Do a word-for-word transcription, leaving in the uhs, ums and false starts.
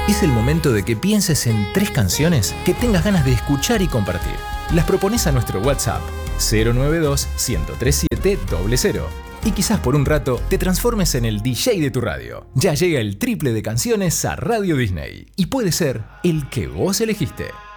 Es el momento de que pienses en tres canciones que tengas ganas de escuchar y compartir. Las propones a nuestro WhatsApp cero nueve dos, uno cero tres siete, cero cero. Y quizás por un rato te transformes en el D J de tu radio. Ya llega el triple de canciones a Radio Disney. Y puede ser el que vos elegiste.